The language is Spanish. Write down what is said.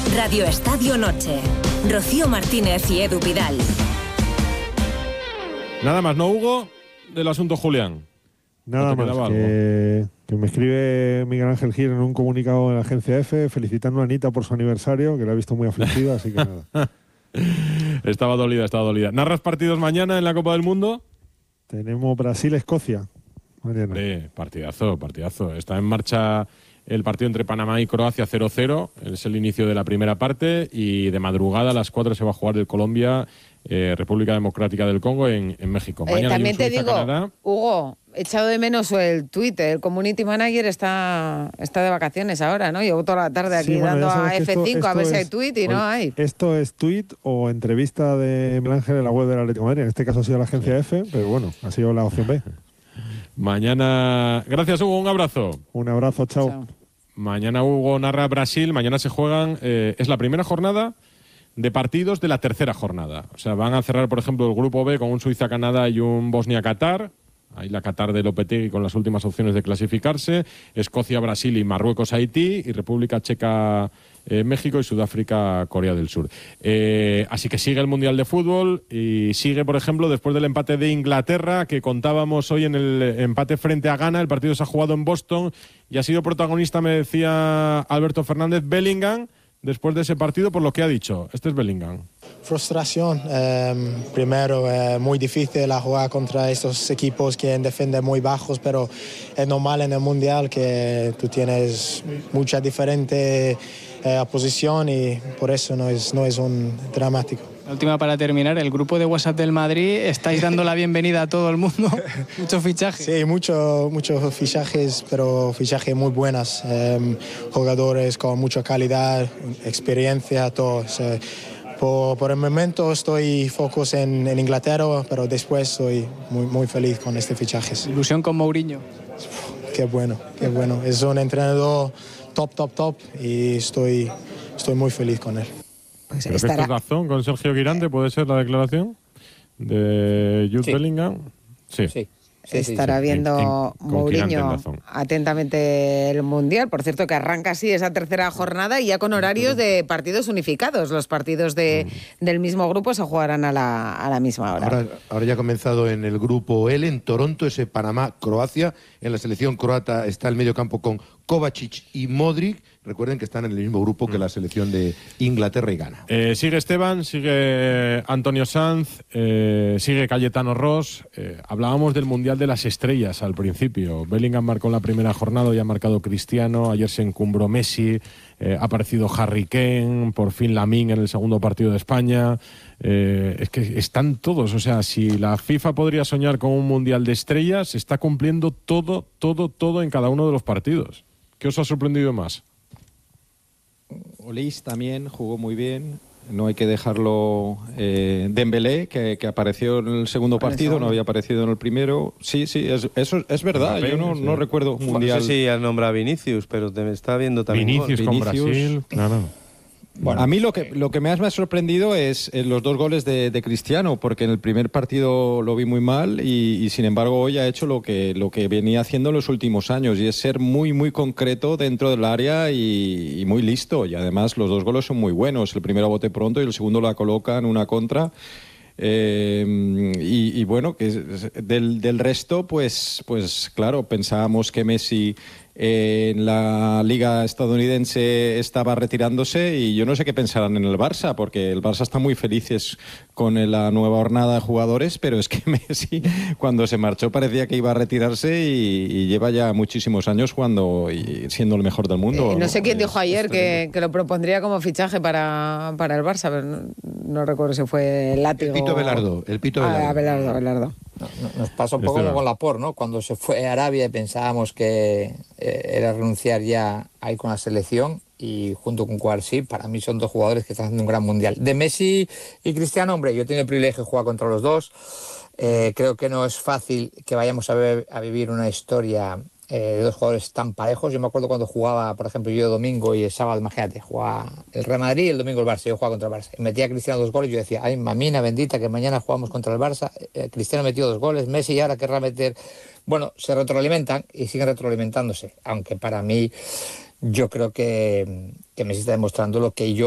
Radio Estadio Noche. Rocío Martínez y Edu Pidal. Nada más, ¿no, Hugo? Del asunto Julián. Nada más, que me escribe Miguel Ángel Gil en un comunicado de la agencia F felicitando a Anita por su aniversario, que la ha visto muy afligida, así que nada. Estaba dolida. ¿Narras partidos mañana en la Copa del Mundo? Tenemos Brasil-Escocia mañana. Hombre, partidazo. Está en marcha el partido entre Panamá y Croacia 0-0. Es el inicio de la primera parte y de madrugada a las 4 se va a jugar el Colombia, República Democrática del Congo en México. Mañana también te digo, Canadá. Hugo, he echado de menos el Twitter. El community manager está de vacaciones ahora, ¿no? Llevo toda la tarde aquí dando a F5 a ver si hay tweet y no hay. Esto es tweet o entrevista de Miguel Ángel en la web del Atlético de Madrid. En este caso ha sido la agencia F, pero bueno, ha sido la opción B. Mañana. Gracias, Hugo. Un abrazo. Un abrazo, chao. Mañana Hugo narra Brasil. Mañana se juegan. Es la primera jornada de partidos de la tercera jornada. O sea, van a cerrar, por ejemplo, el grupo B con un Suiza-Canadá y un Bosnia-Qatar. Ahí la Qatar de Lopetegui con las últimas opciones de clasificarse. Escocia, Brasil y Marruecos, Haití. Y República Checa, México y Sudáfrica, Corea del Sur. Así que sigue el Mundial de Fútbol y sigue, por ejemplo, después del empate de Inglaterra, que contábamos hoy en el empate frente a Ghana. El partido se ha jugado en Boston y ha sido protagonista, me decía Alberto Fernández, Bellingham, después de ese partido, por lo que ha dicho. Este es Bellingham. Frustración. Primero, muy difícil a jugar contra estos equipos que defienden muy bajos, pero es normal en el Mundial que tú tienes mucha diferente posición y por eso no es un dramático. La última para terminar, el grupo de WhatsApp del Madrid, estáis dando la bienvenida a todo el mundo. Muchos fichajes. Sí, muchos fichajes, pero fichajes muy buenas. Jugadores con mucha calidad, experiencia, todo. Por el momento estoy focus en Inglaterra, pero después estoy muy feliz con este fichaje. Ilusión con Mourinho. Qué bueno. Es un entrenador top y estoy muy feliz con él. Pues ¿Pero que esto es razón con Sergio Guirante? ¿Puede ser la declaración de Jude Bellingham? Sí. Estará viendo Mourinho atentamente el Mundial. Por cierto, que arranca así esa tercera jornada y ya con horarios de partidos unificados. Los partidos del mismo grupo se jugarán a la misma hora. Ahora ya ha comenzado en el grupo L, en Toronto, ese Panamá-Croacia. En la selección croata está el mediocampo con Kovacic y Modric. Recuerden que están en el mismo grupo que la selección de Inglaterra y Ghana. Sigue Esteban, sigue Antonio Sanz, sigue Cayetano Ross. Hablábamos del Mundial de las Estrellas al principio. Bellingham marcó en la primera jornada, ya ha marcado Cristiano, ayer se encumbró Messi, ha aparecido Harry Kane, por fin Lamine en el segundo partido de España. Es que están todos, o sea, si la FIFA podría soñar con un Mundial de Estrellas, se está cumpliendo todo en cada uno de los partidos. ¿Qué os ha sorprendido más? Olís también jugó muy bien. No hay que dejarlo. Dembélé, que apareció en el segundo partido, no había aparecido en el primero. Sí, eso es verdad. Yo no recuerdo un mundial. No sé si nombra a Vinicius, pero te está viendo también. Vinicius con Brasil, claro. Bueno, a mí lo que más me ha sorprendido es los dos goles de Cristiano, porque en el primer partido lo vi muy mal y sin embargo hoy ha hecho lo que venía haciendo en los últimos años, y es ser muy concreto dentro del área y muy listo. Y además los dos goles son muy buenos. El primero a bote pronto y el segundo la coloca en una contra. Y bueno, que del resto, pues claro, pensábamos que Messi en la liga estadounidense estaba retirándose, y yo no sé qué pensarán en el Barça, porque el Barça está muy felices con la nueva hornada de jugadores, pero es que Messi cuando se marchó parecía que iba a retirarse y lleva ya muchísimos años jugando y siendo el mejor del mundo. No sé quién dijo ayer que lo propondría como fichaje para el Barça, pero no recuerdo si fue Látigo. El Pito Velardo. Velardo. Nos pasó un poco como con Laporte, ¿no? Cuando se fue a Arabia y pensábamos que era renunciar ya ahí con la selección, y junto con Cuarsí, para mí son dos jugadores que están haciendo un gran mundial. De Messi y Cristiano, hombre, yo he tenido el privilegio de jugar contra los dos. Creo que no es fácil que vayamos a vivir una historia de dos jugadores tan parejos. Yo me acuerdo cuando jugaba, por ejemplo, yo domingo y el sábado, imagínate, jugaba el Real Madrid y el domingo el Barça. Yo jugaba contra el Barça y metía a Cristiano 2 goles. Yo decía, ay, mamina bendita, que mañana jugamos contra el Barça. Cristiano metió 2 goles, Messi y ahora querrá meter. Bueno, se retroalimentan y siguen retroalimentándose, aunque para mí yo creo que Messi está demostrando lo que yo